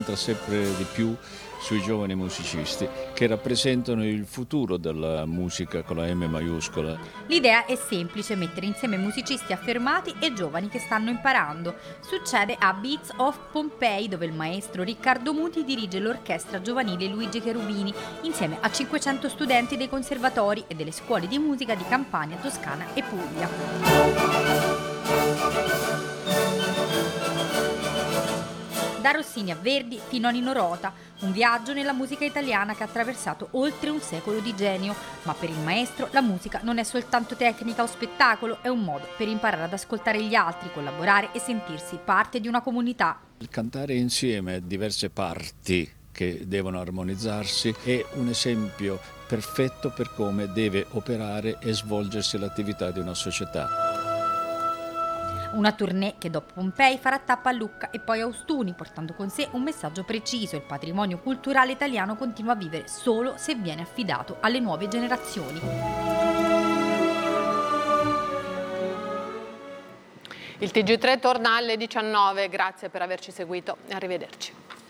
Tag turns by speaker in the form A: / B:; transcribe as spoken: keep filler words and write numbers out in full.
A: sempre di più sui giovani musicisti che rappresentano il futuro della musica con la M maiuscola.
B: L'idea è semplice: mettere insieme musicisti affermati e giovani che stanno imparando. Succede a Beats of Pompeii, dove il maestro Riccardo Muti dirige l'orchestra giovanile Luigi Cherubini insieme a cinquecento studenti dei conservatori e delle scuole di musica di Campania, Toscana e Puglia. Da Rossini a Verdi fino a Nino Rota, un viaggio nella musica italiana che ha attraversato oltre un secolo di genio. Ma per il maestro la musica non è soltanto tecnica o spettacolo, è un modo per imparare ad ascoltare gli altri, collaborare e sentirsi parte di una comunità.
A: Il cantare insieme diverse parti che devono armonizzarsi è un esempio perfetto per come deve operare e svolgersi l'attività di una società.
B: Una tournée che dopo Pompei farà tappa a Lucca e poi a Ostuni, portando con sé un messaggio preciso: il patrimonio culturale italiano continua a vivere solo se viene affidato alle nuove generazioni.
C: Il T G tre torna alle diciannove, grazie per averci seguito e arrivederci.